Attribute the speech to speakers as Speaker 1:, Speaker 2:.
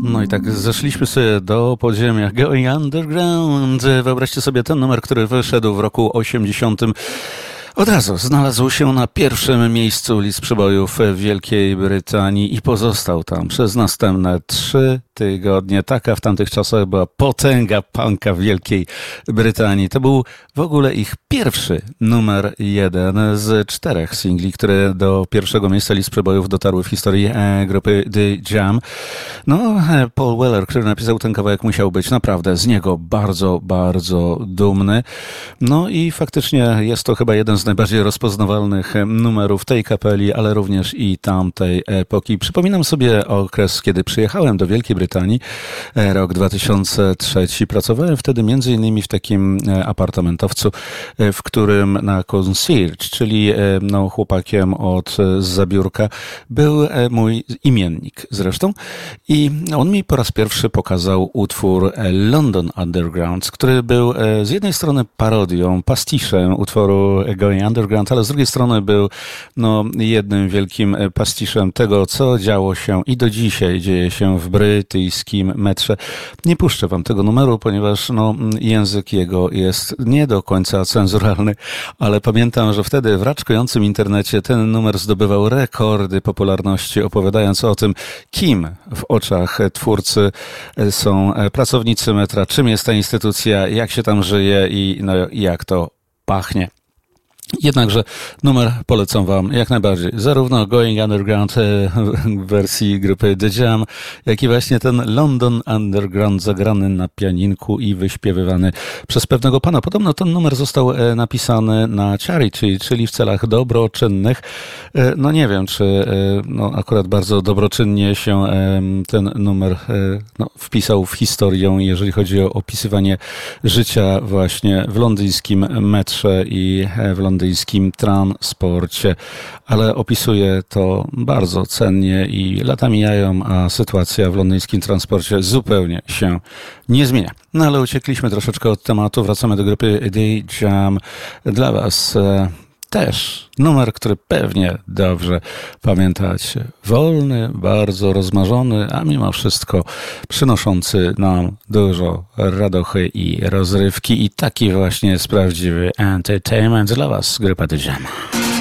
Speaker 1: No i tak zeszliśmy sobie do podziemia. Going Underground. Wyobraźcie sobie ten numer, który wyszedł w roku 80. Od razu znalazł się na pierwszym miejscu list przebojów w Wielkiej Brytanii i pozostał tam przez następne 3 tygodnie. Taka w tamtych czasach była potęga punka w Wielkiej Brytanii. To był w ogóle ich pierwszy numer 1 z 4 singli, które do pierwszego miejsca list przebojów dotarły w historii grupy The Jam. No, Paul Weller, który napisał ten kawałek, musiał być naprawdę z niego bardzo, bardzo dumny. No i faktycznie jest to chyba jeden z najbardziej rozpoznawalnych numerów tej kapeli, ale również i tamtej epoki. Przypominam sobie okres, kiedy przyjechałem do Wielkiej Brytanii, rok 2003. Pracowałem wtedy między innymi w takim apartamentowcu, w którym na concierge, czyli chłopakiem zza biurka, był mój imiennik zresztą i on mi po raz pierwszy pokazał utwór London Underground, który był z jednej strony parodią, pastiszem utworu Going Underground, ale z drugiej strony był jednym wielkim pastiszem tego, co działo się i do dzisiaj dzieje się w brytyjskim metrze. Nie puszczę wam tego numeru, ponieważ język jego jest nie do końca cenzuralny, ale pamiętam, że wtedy w raczkującym internecie ten numer zdobywał rekordy popularności, opowiadając o tym, kim w oczach twórcy są pracownicy metra, czym jest ta instytucja, jak się tam żyje i jak to pachnie. Jednakże numer polecam wam jak najbardziej. Zarówno Going Underground w wersji grupy The Jam, jak i właśnie ten London Underground zagrany na pianinku i wyśpiewywany przez pewnego pana. Podobno ten numer został napisany na charity, czyli w celach dobroczynnych. No nie wiem, czy akurat bardzo dobroczynnie się ten numer wpisał w historię, jeżeli chodzi o opisywanie życia właśnie w londyńskim metrze i w londyńskim transporcie, ale opisuje to bardzo cennie i lata mijają, a sytuacja w londyńskim transporcie zupełnie się nie zmienia. No ale uciekliśmy troszeczkę od tematu, wracamy do grupy The Jam. Dla was też numer, który pewnie dobrze pamiętacie. Wolny, bardzo rozmarzony, a mimo wszystko przynoszący nam dużo radochy i rozrywki. I taki właśnie jest prawdziwy entertainment dla was, grupa The Jam.